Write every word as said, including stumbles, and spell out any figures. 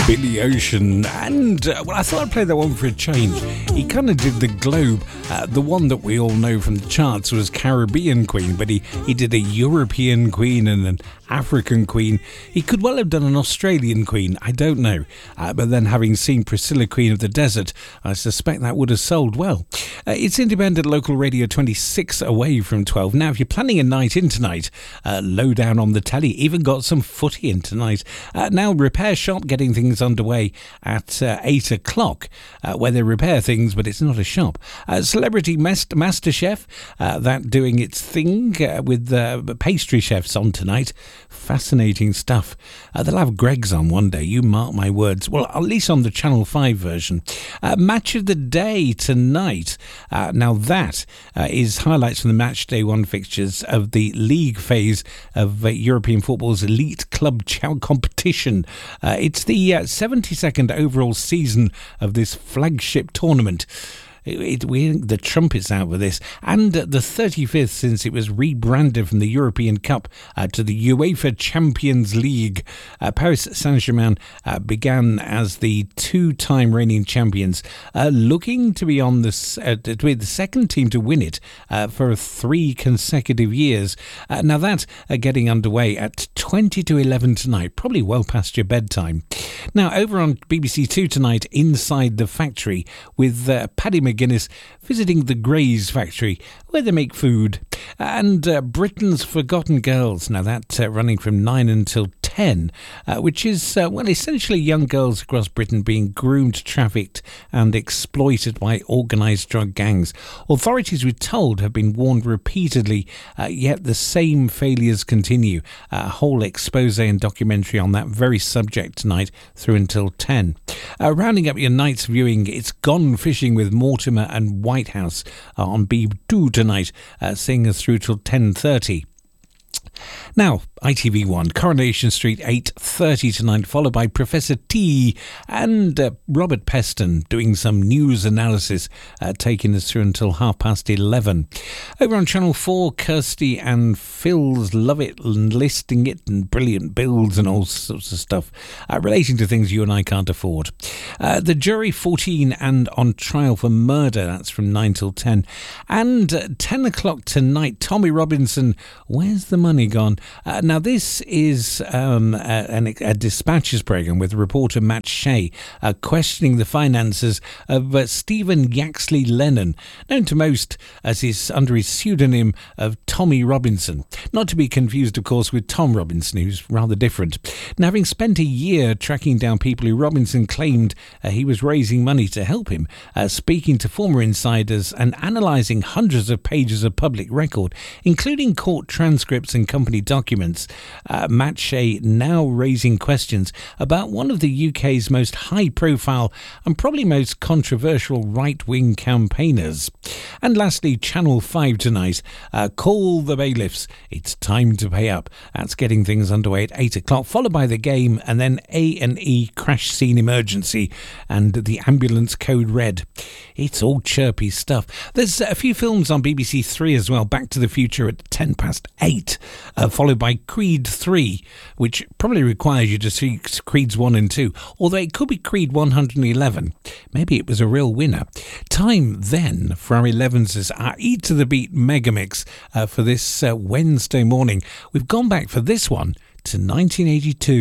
Billy Ocean, and uh, well, I thought I'd play that one for a change. He kind of did the globe. Uh, the one that we all know from the charts was Caribbean Queen, but he, he did a European Queen and an African Queen. He could well have done an Australian Queen, I don't know. Uh, but then having seen Priscilla, Queen of the Desert, I suspect that would have sold well. Uh, it's independent local radio twenty-six away from twelve. Now, if you're planning a night in tonight, uh, low down on the telly, even got some footy in tonight. Uh, now, Repair Shop getting things underway at uh, eight o'clock, uh, where they repair things, but it's not a shop. Uh, Celebrity Master Masterchef, uh, that doing its thing uh, with uh, pastry chefs on tonight. Fascinating stuff. Uh, they'll have Greg's on one day, you mark my words. Well, at least on the Channel five version. Uh, match of the day tonight. Uh, now that uh, is highlights from the Match Day One fixtures of the league phase of uh, European football's elite club ch- competition. Uh, it's the uh, seventy-second overall season of this flagship tournament. It, it, we the trumpets out for this, and the thirty-fifth since it was rebranded from the European Cup uh, to the UEFA Champions League. Uh, Paris Saint-Germain uh, began as the two-time reigning champions, uh, looking to be on this uh, to be the second team to win it uh, for three consecutive years. Uh, now that uh, getting underway at twenty to eleven tonight, probably well past your bedtime. Now over on B B C Two tonight, Inside the Factory with uh, Paddy McGuinness visiting the Grays factory where they make food, and uh, Britain's Forgotten Girls. Now that uh, running from nine until ten, uh, which is uh, well essentially young girls across Britain being groomed, trafficked and exploited by organised drug gangs. Authorities, we're told, have been warned repeatedly, uh, yet the same failures continue. A whole expose and documentary on that very subject tonight through until ten. Uh, rounding up your night's viewing, it's Gone Fishing with Mortimer and Whitehouse uh, on B B C Two tonight, uh, seeing us through till ten thirty. Now, I T V one, Coronation Street, eight thirty tonight, followed by Professor T and uh, Robert Peston doing some news analysis, uh, taking us through until half past eleven. Over on Channel four, Kirsty and Phil's Love It and Listing It and brilliant builds and all sorts of stuff uh, relating to things you and I can't afford. Uh, the Jury fourteen and On Trial for Murder, that's from nine till ten. And uh, ten o'clock tonight, Tommy Robinson, Where's the Money Gone? Uh, now this is um, a, a, a dispatches programme with reporter Matt Shea uh, questioning the finances of uh, Stephen Yaxley Lennon, known to most as his under his pseudonym of Tommy Robinson. Not to be confused, of course, with Tom Robinson, who's rather different. Now, having spent a year tracking down people who Robinson claimed uh, he was raising money to help him, uh, speaking to former insiders and analysing hundreds of pages of public record, including court transcripts and company documents, uh, Matt Shea now raising questions about one of the U K's most high-profile and probably most controversial right-wing campaigners. And lastly, Channel five tonight, uh, Call the Bailiffs. It's time to pay up. That's getting things underway at eight o'clock, followed by The Game, and then A and E Crash Scene Emergency and The Ambulance Code Red. It's all chirpy stuff. There's a few films on B B C Three as well. Back to the Future at ten past eight, uh, followed by Creed three, which probably requires you to see Creeds one and two, although it could be Creed one hundred eleven. Maybe it was a real winner. Time then for our elevens, our E to the Beat Megamix uh, for this uh, Wednesday morning. We've gone back for this one to nineteen eighty-two.